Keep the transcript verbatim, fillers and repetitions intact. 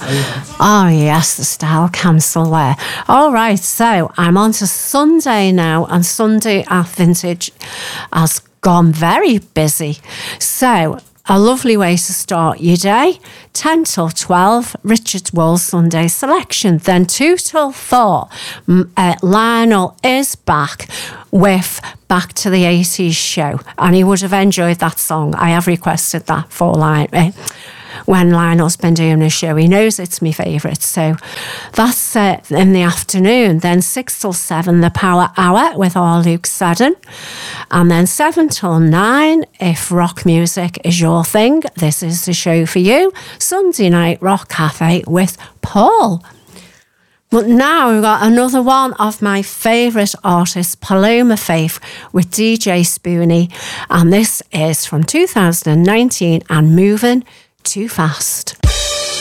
Oh, yes, the style cancel there. All right, so I'm on to Sunday now, and Sunday at Vintage has gone very busy. So a lovely way to start your day. ten till twelve, Richard Wool's Sunday Selection. Then two till four, uh, Lionel is back with Back to the eighties Show. And he would have enjoyed that song. I have requested that for Lionel. When Lionel's been doing a show, he knows it's my favourite. So that's uh, in the afternoon. Then six till seven, the Power Hour with our Luke Seddon. And then seven till nine, if rock music is your thing, this is the show for you. Sunday Night Rock Cafe with Paul. But now we've got another one of my favourite artists, Paloma Faith, with D J Spoonie. And this is from two thousand nineteen and Moving Too Fast.